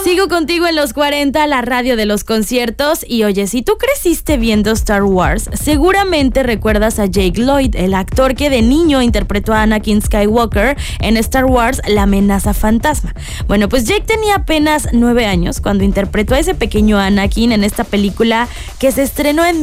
Sigo contigo en los 40, la radio de los conciertos. Y oye, si tú creciste viendo Star Wars, seguramente recuerdas a Jake Lloyd, el actor que de niño interpretó a Anakin Skywalker en Star Wars, La amenaza fantasma. Bueno, pues Jake tenía apenas 9 años cuando interpretó a ese pequeño Anakin en esta película que se estrenó en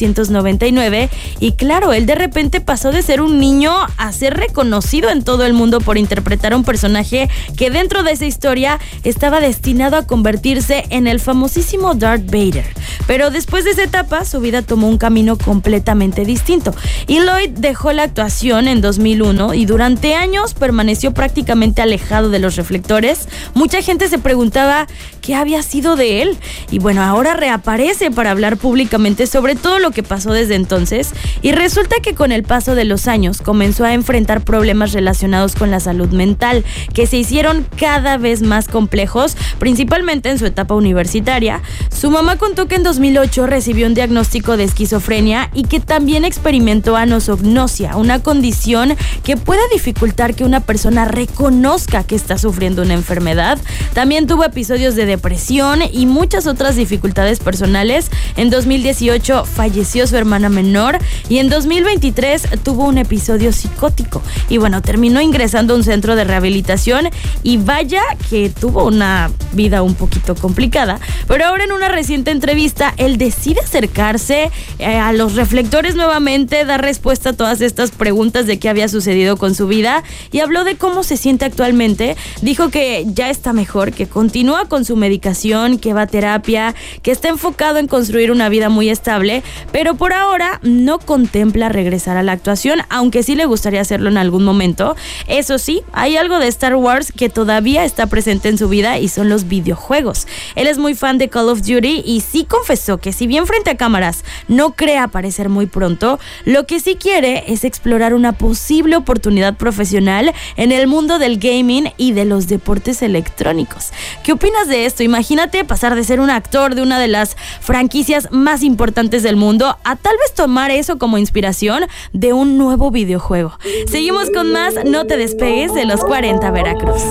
1999. Y claro, él de repente pasó de ser un niño a ser reconocido en todo el mundo por interpretar a un personaje que dentro de esa historia estaba destinado a convertirse en el famosísimo Darth Vader. Pero después de esa etapa, su vida tomó un camino completamente distinto. Y Lloyd dejó la actuación en 2001 y durante años permaneció prácticamente alejado de los reflectores. Mucha gente se preguntaba qué había sido de él. Y bueno, ahora reaparece para hablar públicamente sobre todo lo que pasó desde entonces. Y resulta que con el paso de los años comenzó a enfrentar problemas relacionados con la salud mental, que se hicieron cada vez más complejos, principalmente en su etapa universitaria. Su mamá contó que en 2008 recibió un diagnóstico de esquizofrenia y que también experimentó anosognosia, una condición que puede dificultar que una persona reconozca que está sufriendo una enfermedad. También tuvo episodios de depresión y muchas otras dificultades personales. En 2018 falleció su hermana menor y en 2023 tuvo un episodio psicótico. Y bueno, terminó ingresando a un centro de rehabilitación y vaya que tuvo una vida un poquito complicada, pero ahora en una reciente entrevista él decide acercarse a los reflectores nuevamente, dar respuesta a todas estas preguntas de qué había sucedido con su vida y habló de cómo se siente actualmente. Dijo que ya está mejor, que continúa con su medicación, que va a terapia, que está enfocado en construir una vida muy estable, pero por ahora no contempla regresar a la actuación, aunque sí le gustaría hacerlo en algún momento. Eso sí, hay algo de Star Wars que todavía está presente en su vida y son los videojuegos. Él es muy fan de Call of Duty y sí confesó que si bien frente a cámaras no cree aparecer muy pronto, lo que sí quiere es explorar una posible oportunidad profesional en el mundo del gaming y de los deportes electrónicos. ¿Qué opinas de esto? Imagínate pasar de ser un actor de una de las franquicias más importantes del mundo a tal vez tomar eso como inspiración de un nuevo videojuego. Seguimos con más, no te despegues de los 40 Veracruz.